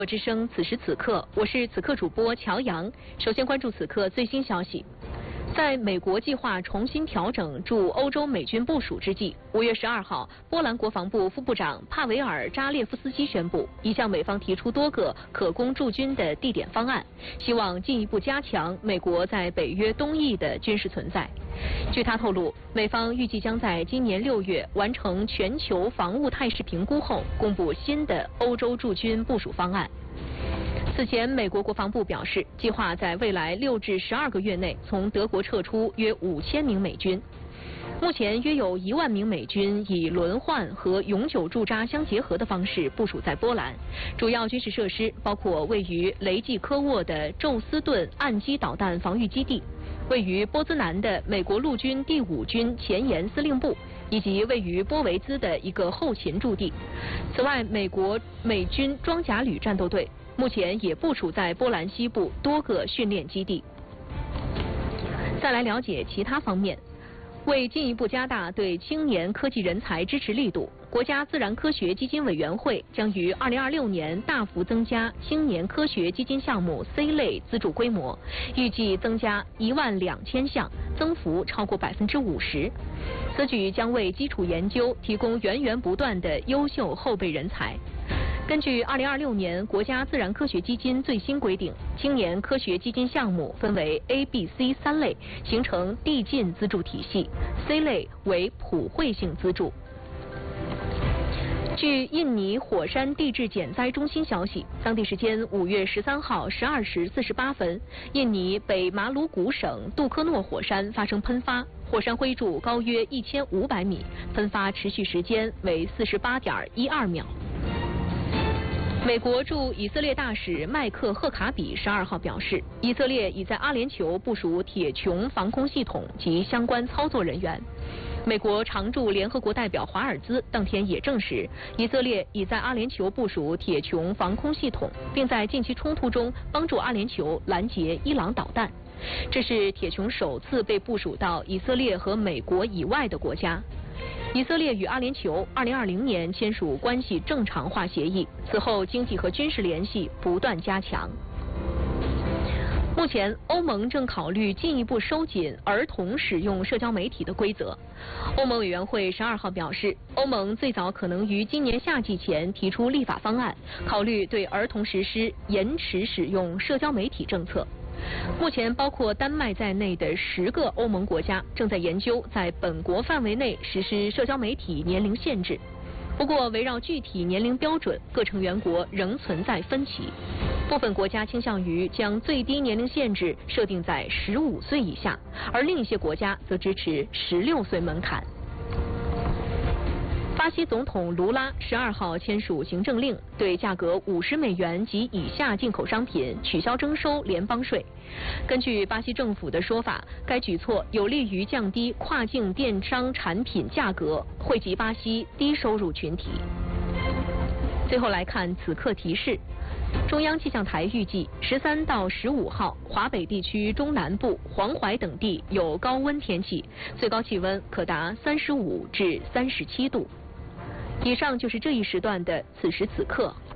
之声此时此刻，我是此刻主播乔阳。首先关注此刻最新消息。在美国计划重新调整驻欧洲美军部署之际，5月12号，波兰国防部副部长帕维尔·扎列夫斯基宣布，已向美方提出多个可供驻军的地点方案，希望进一步加强美国在北约东翼的军事存在。据他透露，美方预计将在今年6月完成全球防务态势评估后，公布新的欧洲驻军部署方案。此前，美国国防部表示，计划在未来6至12个月内从德国撤出约5000名美军。目前，约有1万名美军以轮换和永久驻扎相结合的方式部署在波兰，主要军事设施包括位于雷季科沃的宙斯盾岸基导弹防御基地，位于波兹南的美国陆军第5军前沿司令部，以及位于波维兹的一个后勤驻地。此外，美军装甲旅战斗队目前也部署在波兰西部多个训练基地。再来了解其他方面。为进一步加大对青年科技人才支持力度，国家自然科学基金委员会将于2026年大幅增加青年科学基金项目 C 类资助规模，预计增加12000项，增幅超过50%。此举将为基础研究提供源源不断的优秀后备人才。根据2026年国家自然科学基金最新规定，青年科学基金项目分为 A、B、C 3类，形成递进资助体系 ，C 类为普惠性资助。据印尼火山地质减灾中心消息，当地时间5月13号12时48分，印尼北马鲁古省杜科诺火山发生喷发，火山灰柱高约1500米，喷发持续时间为48.12秒。美国驻以色列大使麦克赫卡比12号表示，以色列已在阿联酋部署铁穹防空系统及相关操作人员。美国常驻联合国代表华尔兹当天也证实，以色列已在阿联酋部署铁穹防空系统，并在近期冲突中帮助阿联酋拦截伊朗导弹。这是铁穹首次被部署到以色列和美国以外的国家。以色列与阿联酋2020年签署关系正常化协议，此后经济和军事联系不断加强。目前，欧盟正考虑进一步收紧儿童使用社交媒体的规则。欧盟委员会12号表示，欧盟最早可能于今年夏季前提出立法方案，考虑对儿童实施延迟使用社交媒体政策。目前，包括丹麦在内的10个欧盟国家正在研究在本国范围内实施社交媒体年龄限制。不过，围绕具体年龄标准，各成员国仍存在分歧。部分国家倾向于将最低年龄限制设定在15岁以下，而另一些国家则支持16岁门槛。巴西总统卢拉12号签署行政令，对价格50美元及以下进口商品取消征收联邦税。根据巴西政府的说法，该举措有利于降低跨境电商产品价格，惠及巴西低收入群体。最后来看此刻提示。中央气象台预计13到15号，华北地区中南部、黄淮等地有高温天气，最高气温可达35至37度。以上就是这一时段的此时此刻。